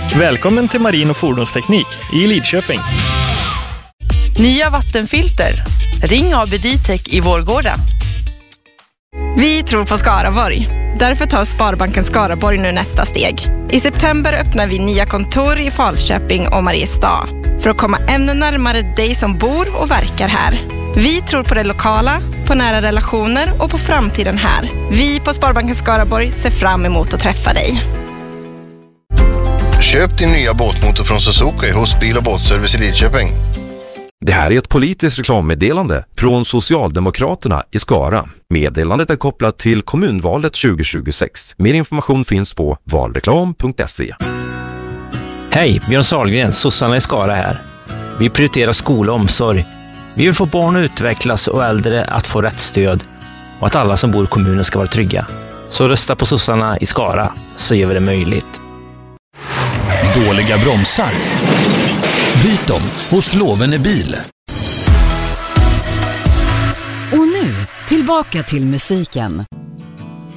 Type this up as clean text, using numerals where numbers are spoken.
Välkommen till Marin- och fordonsteknik i Lidköping. Nya vattenfilter. Ring AB Ditec i Vårgårda. Vi tror på Skaraborg. Därför tar Sparbanken Skaraborg nu nästa steg. I september öppnar vi nya kontor i Falköping och Mariestad för att komma ännu närmare dig som bor och verkar här. Vi tror på det lokala, på nära relationer och på framtiden här. Vi på Sparbanken Skaraborg ser fram emot att träffa dig. Köp din nya båtmotor från Suzuki hos Bil- och båtservice i Lidköping. Det här är ett politiskt reklammeddelande från Socialdemokraterna i Skara. Meddelandet är kopplat till kommunvalet 2026. Mer information finns på valreklam.se. Hej, Björn Sahlgren, Sossarna i Skara här. Vi prioriterar skola och omsorg. Vi vill få barn att utvecklas och äldre att få rätt stöd. Och att alla som bor i kommunen ska vara trygga. Så rösta på Sossarna i Skara, så gör vi det möjligt. Dåliga bromsar? Byt dem hos Lovene Bil. Och nu, tillbaka till musiken.